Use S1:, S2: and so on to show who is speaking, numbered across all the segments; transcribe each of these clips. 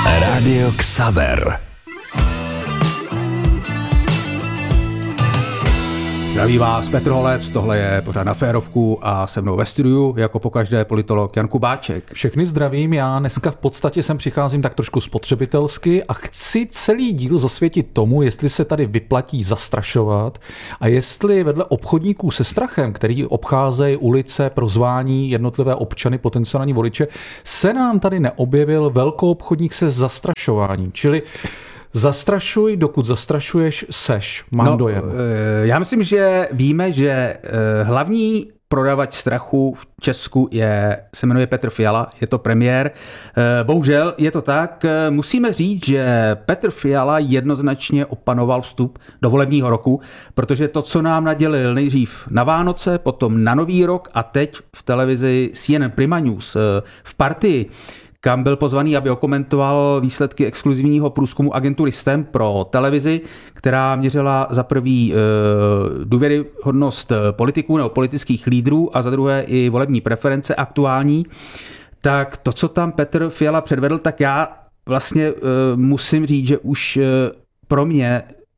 S1: Rádio Xaver.
S2: Zdraví vás Petr Holec, tohle je pořád Na férovku a se mnou ve studiu jako pokaždé politolog Jan Kubáček.
S3: Všechny zdravím, já dneska v podstatě sem přicházím tak trošku spotřebitelsky a chci celý díl zasvětit tomu, jestli se tady vyplatí zastrašovat a jestli vedle obchodníků se strachem, který obcházejí ulice pro zvání jednotlivé občany, potenciální voliče, se nám tady neobjevil velkoobchodník se zastrašováním, čili zastrašuj, dokud zastrašuješ, seš. Mám dojem.
S2: Já myslím, že víme, že hlavní prodavač strachu v Česku se jmenuje Petr Fiala, je to premiér. Bohužel je to tak. Musíme říct, že Petr Fiala jednoznačně opanoval vstup do volebního roku, protože to, co nám nadělil nejdřív na Vánoce, potom na Nový rok a teď v televizi CNN Prima News v Partii, kam byl pozvaný, aby okomentoval výsledky exkluzivního průzkumu agentury STEM pro televizi, která měřila za prvý důvěryhodnost politiků nebo politických lídrů a za druhé i volební preference aktuální. Tak to, co tam Petr Fiala předvedl, tak já vlastně musím říct, že už pro mě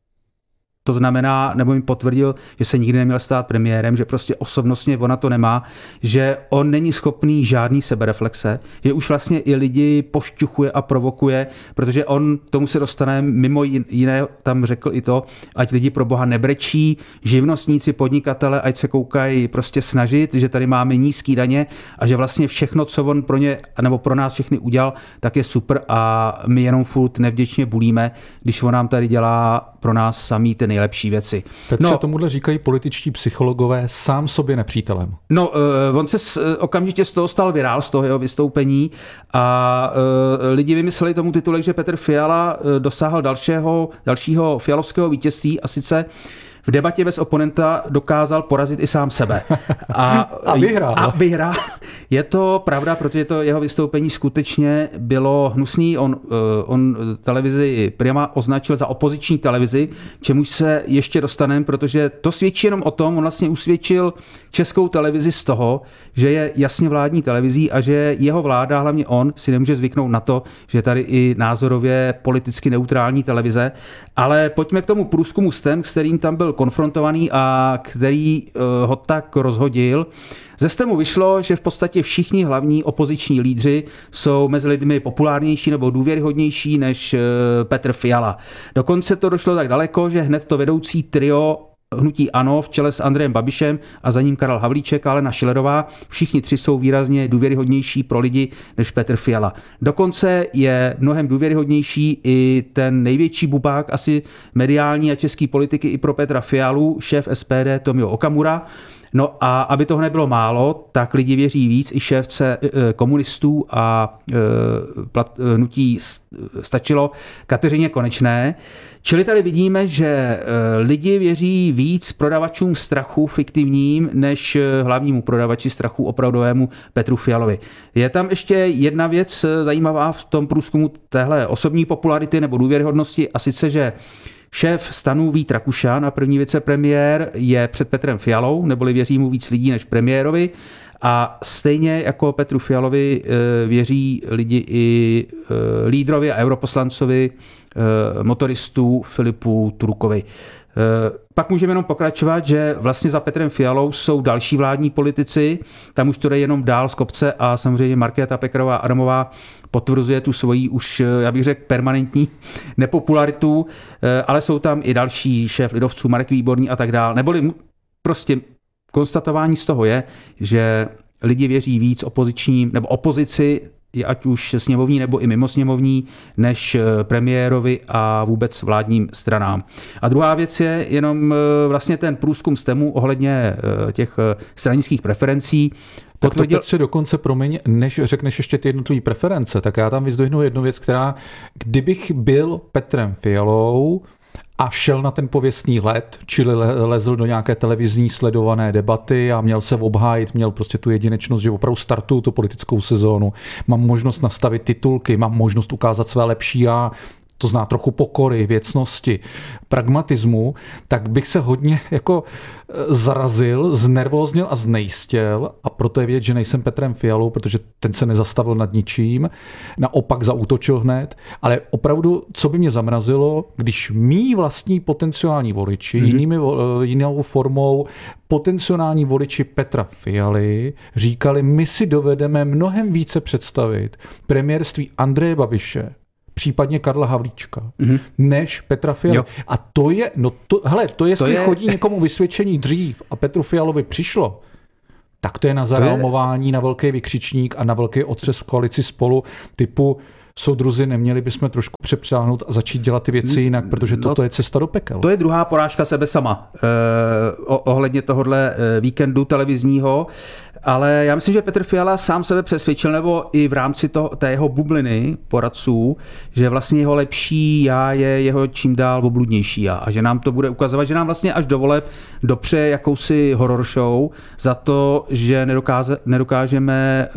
S2: to znamená, nebo mi potvrdil, že se nikdy neměl stát premiérem, že prostě osobnostně ona to nemá, že on není schopný žádný sebereflexe, že už vlastně i lidi pošťuchuje a provokuje, protože on, tomu se dostane, mimo jiné tam řekl i to, ať lidi pro boha nebrečí, živnostníci, podnikatele, ať se koukají prostě snažit, že tady máme nízký daně a že vlastně všechno, co on pro ně, nebo pro nás všechny udělal, tak je super a my jenom furt nevděčně bulíme, když on nám tady dělá pro nás samý ty nejlepší věci.
S3: Petře, tomuhle říkají političtí psychologové sám sobě nepřítelem.
S2: No, on se okamžitě z toho stal virál, z toho jeho vystoupení a lidi vymysleli tomu titulek, že Petr Fiala dosáhl dalšího fialovského vítězství a sice v debatě bez oponenta dokázal porazit i sám sebe.
S3: A vyhrál.
S2: Je to pravda, protože to jeho vystoupení skutečně bylo hnusný. On televizi Prima označil za opoziční televizi, čemuž se ještě dostaneme, protože to svědčí jenom o tom, on vlastně usvědčil Českou televizi z toho, že je jasně vládní televizí a že jeho vláda, hlavně on, si nemůže zvyknout na to, že je tady i názorově politicky neutrální televize. Ale pojďme k tomu průzkumu STEM, s kterým tam byl konfrontovaný a který ho tak rozhodil. Ze STEMu vyšlo, že v podstatě všichni hlavní opoziční lídři jsou mezi lidmi populárnější nebo důvěryhodnější než Petr Fiala. Dokonce to došlo tak daleko, že hned to vedoucí trio hnutí ANO v čele s Andrejem Babišem a za ním Karel Havlíček a Alena Schillerová, všichni tři jsou výrazně důvěryhodnější pro lidi než Petr Fiala. Dokonce je mnohem důvěryhodnější i ten největší bubák asi mediální a český politiky i pro Petra Fialu, šéf SPD Tomio Okamura. No a aby toho nebylo málo, tak lidi věří víc i šéfce komunistů a hnutí Stačilo Kateřině Konečné. Čili tady vidíme, že lidi věří víc prodavačům strachu fiktivním, než hlavnímu prodavači strachu opravdovému Petru Fialovi. Je tam ještě jedna věc zajímavá v tom průzkumu téhle osobní popularity nebo důvěryhodnosti, a sice, že šéf STANu Vít Rakušan a první vicepremiér je před Petrem Fialou, neboli věří mu víc lidí než premiérovi. A stejně jako Petru Fialovi věří lidi i lídrovi a europoslancovi motoristů Filipu Turkovi. Pak můžeme jenom pokračovat, že vlastně za Petrem Fialou jsou další vládní politici, tam už to jde jenom dál z kopce a samozřejmě Markéta Pekarová Adamová potvrzuje tu svoji už, já bych řekl, permanentní nepopularitu, ale jsou tam i další šéf lidovců, Marek Výborný a tak dál. Neboli prostě konstatování z toho je, že lidi věří víc opozičním nebo opozici, ať už sněmovní nebo i mimo sněmovní, než premiérovi a vůbec vládním stranám. A druhá věc je jenom vlastně ten průzkum STEMu ohledně těch stranických preferencí.
S3: Tak to Petře dokonce, promiň, než řekneš ještě ty jednotlivé preference, tak já tam vyzdvihnu jednu věc, která, kdybych byl Petrem Fialou a šel na ten pověstný let, čili lezl do nějaké televizní sledované debaty a měl se obhájit, měl prostě tu jedinečnost, že opravdu startuju tu politickou sezónu, mám možnost nastavit titulky, mám možnost ukázat své lepší já, to zná trochu pokory, věcnosti, pragmatismu, tak bych se hodně jako zarazil, znervóznil a znejistěl a proto je vidět, že nejsem Petrem Fialou, protože ten se nezastavil nad ničím, naopak zaútočil hned, ale opravdu, co by mě zamrazilo, když mý vlastní potenciální voliči, jinou formou potenciální voliči Petra Fialy říkali, my si dovedeme mnohem více představit premiérství Andreje Babiše, případně Karla Havlíčka, než Petra Fialy. Jo. A to je, jestli chodí někomu vysvědčení dřív a Petru Fialovi přišlo, tak to je na zarámování, na velký vykřičník a na velký otřes v koalici Spolu typu soudruzi, neměli bychom trošku přepřáhnout a začít dělat ty věci jinak, protože toto je cesta do pekel.
S2: To je druhá porážka sebe sama ohledně tohohle víkendu televizního, ale já myslím, že Petr Fiala sám sebe přesvědčil, nebo i v rámci té jeho bubliny poradců, že vlastně jeho lepší já je jeho čím dál obludnější já a že nám to bude ukazovat, že nám vlastně až do voleb dopřeje jakousi horror show za to, že nedokážeme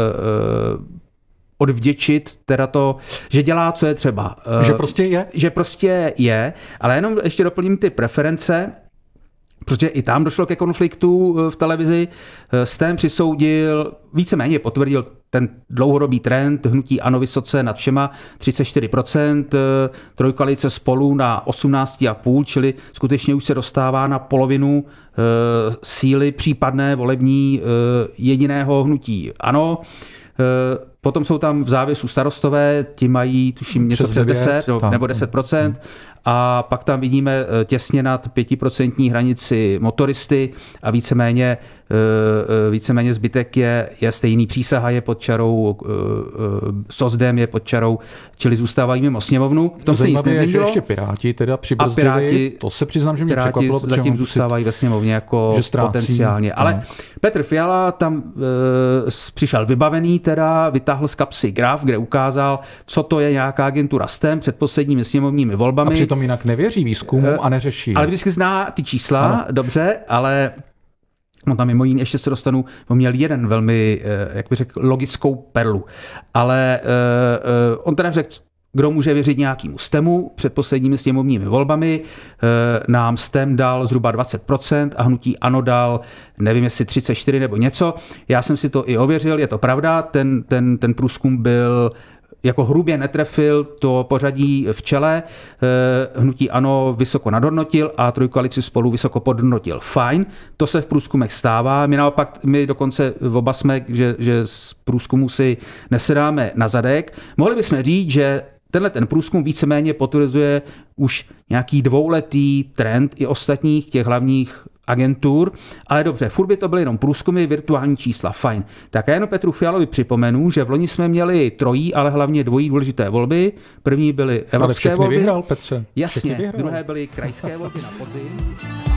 S2: odvděčit teda to, že dělá, co je třeba.
S3: Že prostě je?
S2: Že prostě je, ale jenom ještě doplním ty preference, protože i tam došlo ke konfliktu v televizi. STEM přisoudil, víceméně potvrdil ten dlouhodobý trend hnutí ANO vysoce nad všema, 34%, trojkoalice Spolu na 18,5%, čili skutečně už se dostává na polovinu síly případné volební jediného hnutí ANO. Potom jsou tam v závěsu Starostové, ti mají tuším něco přes 10 nebo 10%. A pak tam vidíme těsně nad 5% hranici motoristy a víceméně zbytek je stejný. Přísaha je pod čarou, SOSDEM je pod čarou, čili zůstávají mimo sněmovnu. V tom se nic neměnilo.
S3: Ještě Piráti teda přibrzdili, to se přiznám, že mě překvapilo.
S2: Zatím zůstávají ve sněmovně jako potenciálně. Ale Petr Fiala tam přišel vybavený, teda vytáhl z kapsy graf, kde ukázal, co to je nějaká agentura STEM před posledními sněmovními volbami.
S3: A přitom jinak nevěří výzkumu a neřeší.
S2: Ale vždycky zná ty čísla, dobře, ale on tam mimo jiné, ještě se dostanu, on měl jeden velmi, jak bych řekl, logickou perlu. Ale on teda řekl, kdo může věřit nějakému STEMu před posledními sněmovními volbami. Nám STEM dal zhruba 20% a hnutí ANO dal, nevím jestli 34 nebo něco. Já jsem si to i ověřil, je to pravda, ten průzkum byl jako hrubě netrefil to pořadí v čele. Hnutí ANO vysoko nadhodnotil a trojkoalici Spolu vysoko podhodnotil. Fajn, to se v průzkumech stává. My dokonce oba jsme, že z průzkumu si nesedáme na zadek. Mohli bychom říct, že ten průzkum víceméně potvrzuje už nějaký dvouletý trend i ostatních těch hlavních agentur, ale dobře, furt by to byly jenom průzkumy, virtuální čísla, fajn. Tak já jenom Petru Fialovi připomenu, že v loni jsme měli trojí, ale hlavně dvojí důležité volby. První byly evropské volby.
S3: Vyhrál, Petře.
S2: Jasně, druhé byly krajské volby na podzim.